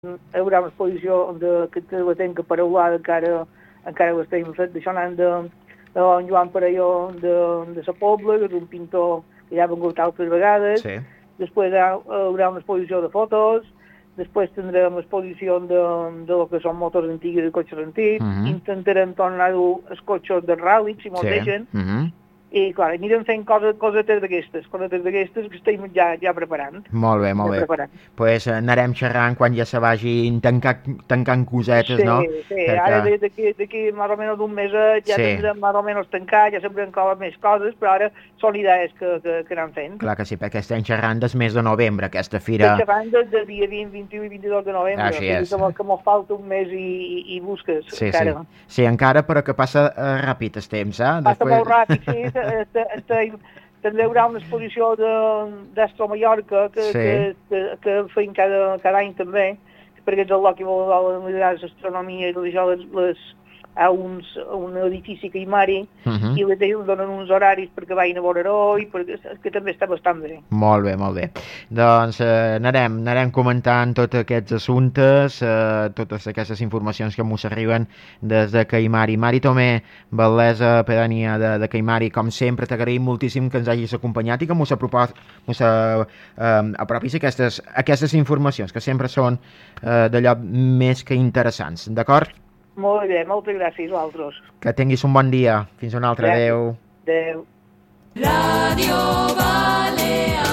hi haurà una exposició que la tenc que paraulada encara l'estem deixant de en Joan Parelló de la Pobla, que és un pintor que ja ha vengut altres vegades. Sí. Després hi haurà una exposició de fotos, després tindrem exposició de lo que són motos antigues i cotxes antics. Intentarem tornar-ho als cotxes de ràl·li, si mos deixen. I, clar, anirem fent cosetes d'aquestes que estem ja preparant. Molt bé. Pues anarem xerrant quan ja se vagin tancant cosetes, no? Sí. Ara d'aquí més o menys un mes ja tindrem més o menys tancat, ja sabrem més coses, però ara són idees que anem fent. Clar que sí, perquè estem xerrant des mes de novembre, aquesta fira. Estem xerrant del dia 20, 21 i 22 de novembre. Així és. Que mos falta un mes i busques. Sí, encara, però que passa ràpid el temps, Passa molt ràpid, sí. També hi haurà una exposició d'Astro Mallorca que fem cada any també, perquè és el lloc que vol mirar l'astronomia i a un edifici que hi mari i els donen uns horaris perquè vagin a veure-ho i que també està bastant bé. Molt bé. Doncs anarem comentant tots aquests assumptes, totes aquestes informacions que ens arriben des de Caimari. Mari Tomé, batllessa pedania de Caimari, com sempre t'agraïm moltíssim que ens hagis acompanyat i que ens apropis aquestes informacions, que sempre són d'allò més que interessants, d'acord? Molt bé, moltes gràcies a vosaltres. Que tinguis un bon dia. Fins un altre. Adéu. Adéu. Ràdio Balear.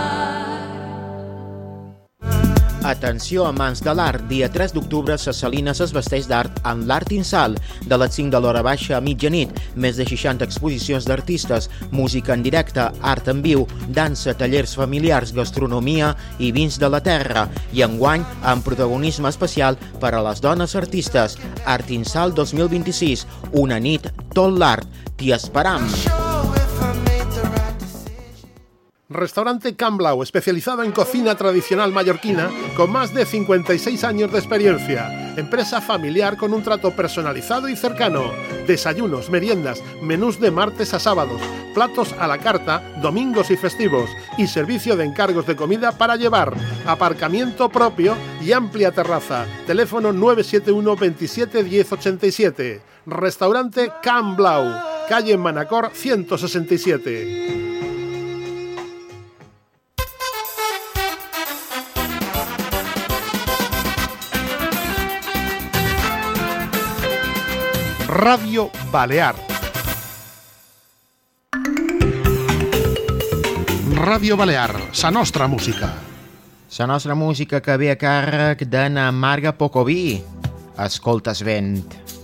Atenció, amants de l'art. Dia 3 d'octubre, Ses Salines es vesteix d'art amb l'Art Insal. De les 5 de l'hora baixa a mitjanit, més de 60 exposicions d'artistes, música en directe, art en viu, dansa, tallers familiars, gastronomia i vins de la terra. I enguany, amb protagonisme especial per a les dones artistes. Art Insal 2026, una nit, tot l'art. T'hi esperam. Restaurante Can Blau, especializado en cocina tradicional mallorquina, con más de 56 años de experiencia. Empresa familiar con un trato personalizado y cercano. Desayunos, meriendas, menús de martes a sábados, platos a la carta, domingos y festivos, y servicio de encargos de comida para llevar, aparcamiento propio y amplia terraza. Teléfono 971 27 10 87. Restaurante Can Blau, calle Manacor 167. Ràdio Balear. Ràdio Balear, sa nostra música. Sa nostra música que ve a càrrec d'Anna Marga Pocoví. Escoltes vent.